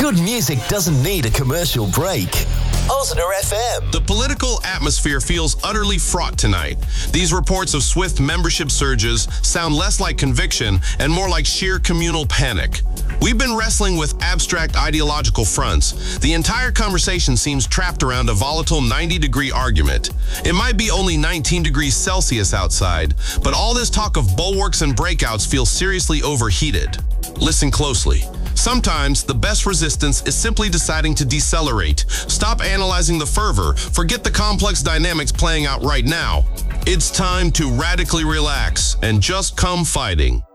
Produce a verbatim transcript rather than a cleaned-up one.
Good music doesn't need a commercial break. Osner F M. The political atmosphere feels utterly fraught tonight. These reports of swift membership surges sound less like conviction and more like sheer communal panic. We've been wrestling with abstract ideological fronts. The entire conversation seems trapped around a volatile ninety-degree argument. It might be only nineteen degrees Celsius outside, but all this talk of bulwarks and breakouts feels seriously overheated. Listen closely. Sometimes the best resistance is simply deciding to decelerate. Stop analyzing the fervor. Forget the complex dynamics playing out right now. It's time to radically relax and just come fighting.